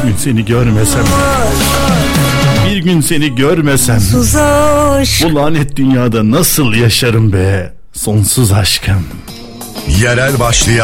gün seni görmesem, bir gün seni görmesem, bu lanet dünyada nasıl yaşarım be sonsuz aşkım. Yerel başlayan